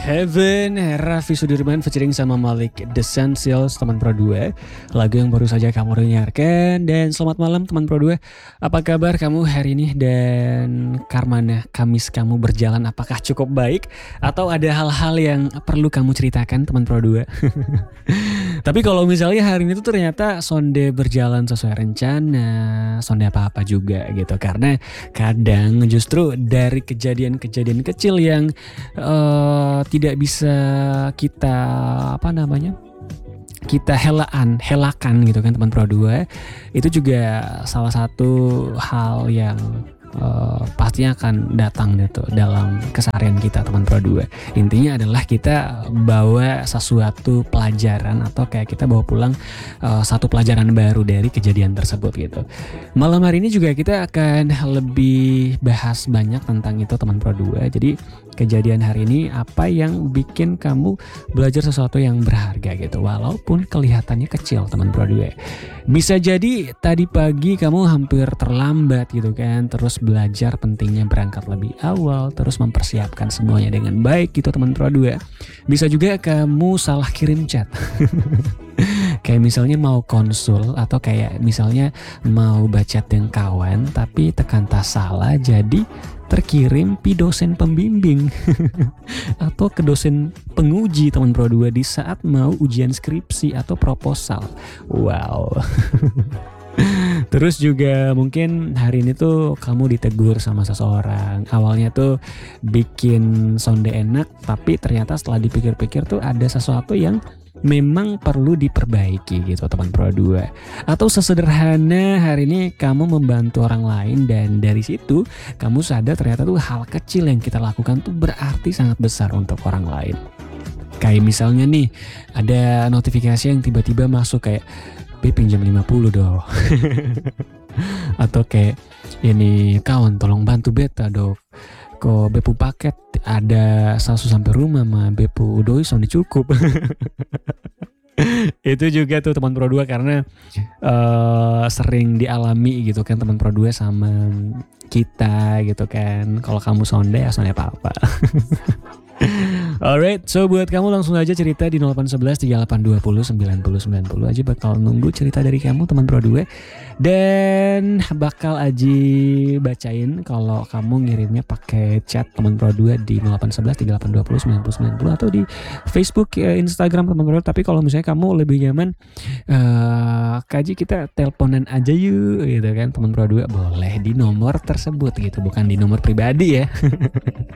Heaven, Raffi Sudirman featuring sama Malik The Essentials, teman Pro 2. Lagu yang baru saja kamu dengarkan. Dan selamat malam teman Pro 2. Apa kabar kamu hari ini dan Karmana Kamis kamu berjalan apakah cukup baik? Atau ada hal-hal yang perlu kamu ceritakan teman Pro 2? Tapi kalau misalnya hari ini tuh ternyata sonde berjalan sesuai rencana, sonde apa-apa juga gitu. Karena kadang justru dari kejadian-kejadian kecil yang tidak bisa kita kita helakan gitu kan teman Pro 2, itu juga salah satu hal yang pastinya akan datang gitu dalam keseharian kita teman Pro 2. Intinya adalah kita bawa sesuatu pelajaran atau kayak kita bawa pulang satu pelajaran baru dari kejadian tersebut gitu. Malam hari ini juga kita akan lebih bahas banyak tentang itu teman Pro 2. Jadi kejadian hari ini apa yang bikin kamu belajar sesuatu yang berharga gitu, walaupun kelihatannya kecil teman Pro 2. Bisa jadi tadi pagi kamu hampir terlambat gitu kan, terus belajar pentingnya berangkat lebih awal, terus mempersiapkan semuanya dengan baik gitu teman Pro 2. Bisa juga kamu salah kirim chat. Kayak misalnya mau konsul atau kayak misalnya mau baca dengan kawan tapi tekan tas salah, jadi terkirim pi dosen pembimbing atau ke dosen penguji teman Pro 2 di saat mau ujian skripsi atau proposal. Wow. Terus juga mungkin hari ini tuh kamu ditegur sama seseorang. Awalnya tuh bikin sonde enak, tapi ternyata setelah dipikir-pikir tuh ada sesuatu yang memang perlu diperbaiki gitu teman Pro 2. Atau sesederhana hari ini kamu membantu orang lain dan dari situ kamu sadar ternyata tuh hal kecil yang kita lakukan tuh berarti sangat besar untuk orang lain. Kayak misalnya nih ada notifikasi yang tiba-tiba masuk kayak "Be, pinjam 50 dong." Atau kayak ini kawan tolong bantu beta dong. Kok bepu paket ada sasu sampai rumah mah bepu doi sondi cukup. Itu juga tuh teman Pro 2 karena sering dialami gitu kan teman Pro 2 sama kita gitu kan. Kalau kamu sonde ya sonde apa-apa. Alright, so buat kamu langsung aja cerita di 0811 3820 9090 aja, bakal nunggu cerita dari kamu teman Pro 2. Dan bakal Aji bacain kalau kamu ngirimnya pakai chat teman Pro 2 di 0811 3820 9090 atau di Facebook, Instagram teman Pro 2. Tapi kalau misalnya kamu lebih nyaman Kaji kita teleponan aja yuk gitu kan teman Pro 2, boleh di nomor tersebut gitu, bukan di nomor pribadi ya.